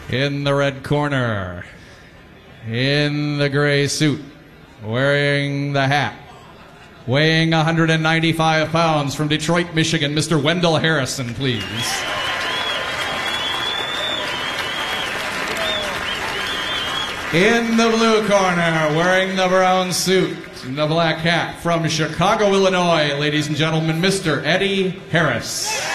In the red corner, in the gray suit, wearing the hat, weighing 195 pounds from Detroit, Michigan, Mr. Wendell Harrison, please. In the blue corner, wearing the brown suit and the black hat, from Chicago, Illinois, ladies and gentlemen, Mr. Eddie Harris.